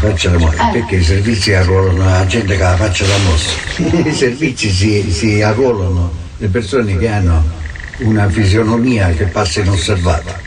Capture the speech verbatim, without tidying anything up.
faccia da morte, Eh. perché i servizi arruolano la gente che ha la faccia da mostro. I servizi si, si arruolano le persone che hanno una fisionomia che passa inosservata.